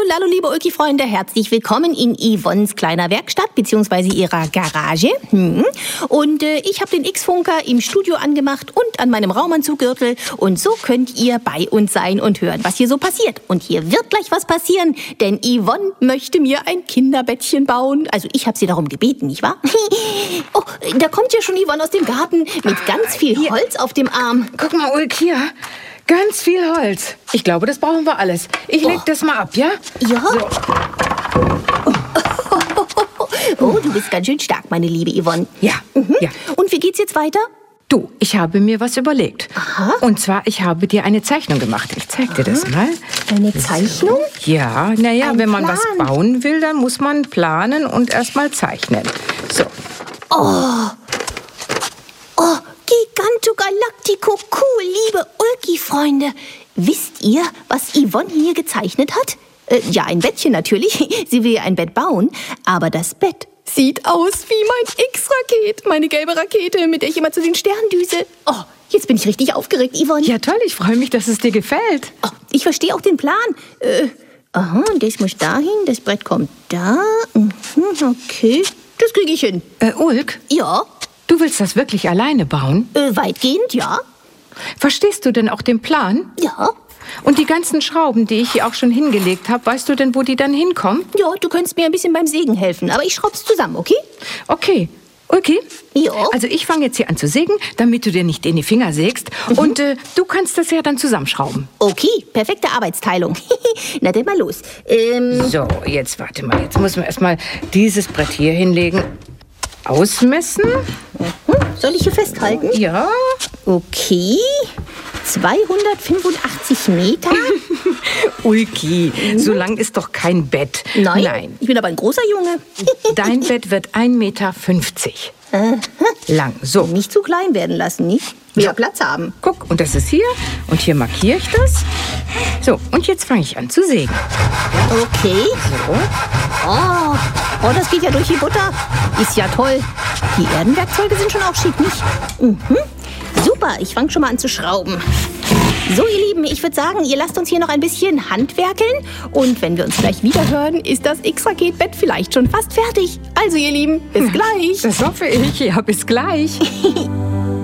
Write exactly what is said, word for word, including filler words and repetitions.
hallo, liebe Ulki-Freunde, herzlich willkommen in Yvonnes kleiner Werkstatt bzw. ihrer Garage. Hm. Und äh, ich habe den X-Funker im Studio angemacht und an meinem Raumanzuggürtel. Und so könnt ihr bei uns sein und hören, was hier so passiert. Und hier wird gleich was passieren, denn Yvonne möchte mir ein Kinderbettchen bauen. Also ich habe sie darum gebeten, nicht wahr? Oh, da kommt ja schon Yvonne aus dem Garten mit ganz viel Holz auf dem Arm. Guck mal, Ulk, hier. Ganz viel Holz. Ich glaube, das brauchen wir alles. Ich leg oh. das mal ab, ja? Ja. So. Oh. Oh, du bist ganz schön stark, meine liebe Yvonne. Ja, mhm. ja. Und wie geht's jetzt weiter? Du, ich habe mir was überlegt. Aha. Und zwar, ich habe dir eine Zeichnung gemacht. Ich zeig dir das mal. Eine Zeichnung? Ja, naja, Ein wenn man Plan. was bauen will, dann muss man planen und erst mal zeichnen. So. Oh. Oh, Giganto Galactico, cool, liebe Ulki-Freunde. Wisst ihr, was Yvonne hier gezeichnet hat? Äh, ja, ein Bettchen natürlich. Sie will ein Bett bauen. Aber das Bett sieht aus wie mein X-Raket. Meine gelbe Rakete, mit der ich immer zu den Sternen düse. Oh, jetzt bin ich richtig aufgeregt, Yvonne. Ja, toll, ich freue mich, dass es dir gefällt. Oh, ich verstehe auch den Plan. Äh, aha, das muss dahin, das Brett kommt da. Mhm, okay, das kriege ich hin. Äh, Ulk? Ja? Du willst das wirklich alleine bauen? Äh, weitgehend, ja. Verstehst du denn auch den Plan? Ja. Und die ganzen Schrauben, die ich hier auch schon hingelegt habe, weißt du denn, wo die dann hinkommen? Ja, du könntest mir ein bisschen beim Sägen helfen, aber ich schraub's zusammen, okay? Okay. Okay. Ja. Also ich fange jetzt hier an zu sägen, damit du dir nicht in die Finger sägst. Mhm. Und äh, du kannst das ja dann zusammenschrauben. Okay, perfekte Arbeitsteilung. Na, dann mal los. Ähm, so, jetzt warte mal. Jetzt müssen wir erstmal dieses Brett hier hinlegen. Ausmessen. Mhm. Soll ich hier festhalten? Ja. Okay. zweihundertfünfundachtzig Meter. Ulki, mhm. so lang ist doch kein Bett. Nein, Nein. Ich bin aber ein großer Junge. Dein Bett wird ein Meter fünfzig Aha. lang. So. Nicht zu klein werden lassen, nicht? Mehr ja. Platz haben. Guck, und das ist hier. Und hier markiere ich das. So, und jetzt fange ich an zu sägen. Okay. So. Oh, oh, das geht ja durch die Butter. Ist ja toll. Die Erdenwerkzeuge sind schon auch schick, nicht? Mhm. Super, ich fange schon mal an zu schrauben. So, ihr Lieben, ich würde sagen, ihr lasst uns hier noch ein bisschen handwerkeln. Und wenn wir uns gleich wieder hören, ist das X-Raket-Bett vielleicht schon fast fertig. Also, ihr Lieben, bis gleich. Das hoffe ich. Ja, bis gleich.